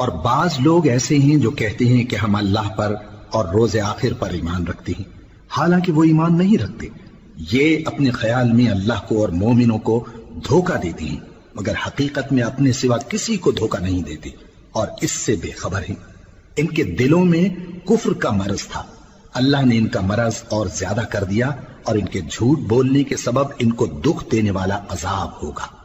और बाज लोग ऐसे हैं जो कहते हैं कि हम अल्लाह पर और रोज़े आखिर पर ईमान रखते हैं, हालांकि वो ईमान नहीं रखते। ये अपने ख्याल में अल्लाह को और मोमिनों को धोखा देते हैं, मगर हकीकत में अपने सिवा किसी को धोखा नहीं देते और इससे बेखबर हैं। इनके दिलों में कुफ्र का मरज था, अल्लाह ने इनका मरज और ज्यादा कर दिया और इनके झूठ बोलने के सबब इनको दुख देने वाला अजाब होगा।